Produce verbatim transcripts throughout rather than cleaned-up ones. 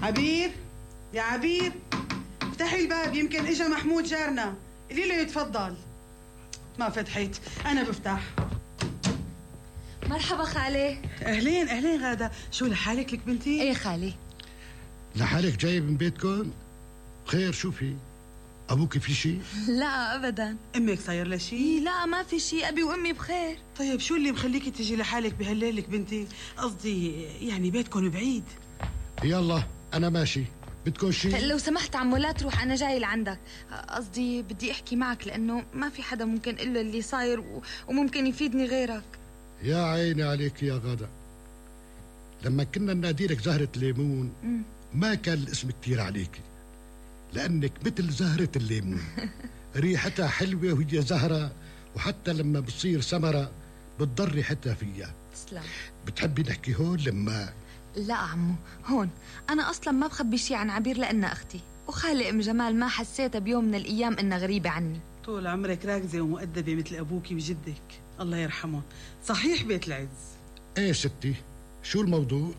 عبير يا عبير، افتحي الباب، يمكن اجا محمود جارنا، قولي له يتفضل. ما فتحت، انا بفتح. مرحبا خالي. اهلين اهلين غادة، شو لحالك لك بنتي؟ ايه خالي. لحالك جاي من بيتكم؟ خير، شو في؟ ابوك في شيء؟ لا ابدا. امك صاير لها شيء؟ إيه لا ما في شيء، ابي وامي بخير. طيب شو اللي مخليكي تجي لحالك بهالليل لك بنتي؟ قصدي يعني بيتكم بعيد. يلا انا ماشي، بدكم شيء؟ لو سمحت عمو لا تروح، انا جاي لعندك. قصدي بدي احكي معك لانه ما في حدا ممكن الا اللي صاير و... وممكن يفيدني غيرك. يا عيني عليك يا غادة، لما كنا نناديلك زهرة الليمون م. ما كان الاسم كتير عليكي، لأنك مثل زهرة الليمون. ريحتها حلوة وهي زهرة، وحتى لما بتصير سمرة بتضر ريحتها فيها. تسلم. بتحبي نحكي هون لما؟ لا عمو، هون أنا أصلا ما بخبي شي عن عبير لأنها أختي، وخالي أم جمال ما حسيتها بيوم من الأيام إنها غريبة عني. طول عمرك راكزة ومؤدبة مثل أبوكي وجدك الله يرحمه. صحيح بيت العز. ايه ستي، شو الموضوع؟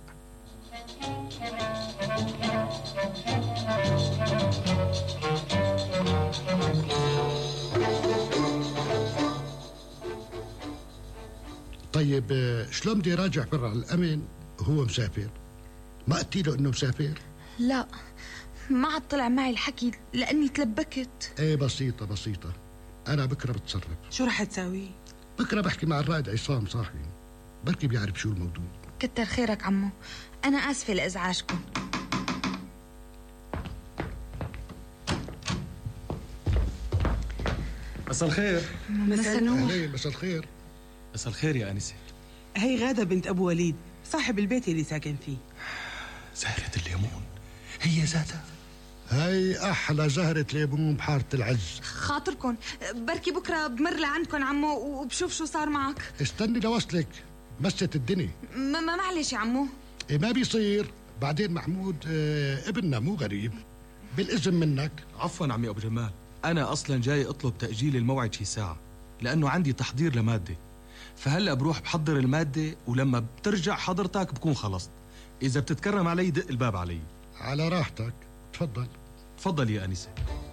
طيب شلون بدي راجع برا على الأمن وهو مسافر؟ ما قلتي له إنه مسافر؟ لا ما عاد طلع معي الحكي لأني تلبكت. ايه بسيطة بسيطة، أنا بكرة بتصرف. شو رح تساوي؟ بكرة بحكي مع الرائد عصام صاحبي، بركي بيعرف شو الموضوع. كتر خيرك عمو، أنا آسفة لإزعاجكم. مساء الخير. مساء النور. أهلين، مساء الخير. مساء الخير يا أنسة. هي غادة بنت أبو وليد صاحب البيت اللي ساكن فيه. زهرة الليمون هي ذاتها؟ هاي أحلى زهرة ليمون بحارة العز. خاطركم بركي بكرة بمر لعندكم عمو وبشوف شو صار معك. استني لوصلك، مست الدنيا. ما ما معلش يا عمو. إيه ما بيصير، بعدين محمود اه ابننا مو غريب، بالإذن منك. عفوا عمي أبو جمال، أنا أصلا جاي أطلب تأجيل الموعد شي ساعة لأنه عندي تحضير لمادة، فهلأ بروح بحضر المادة ولما بترجع حضرتك بكون خلصت. إذا بتتكرم علي دق الباب علي. على راحتك، تفضل. تفضل يا أنسة.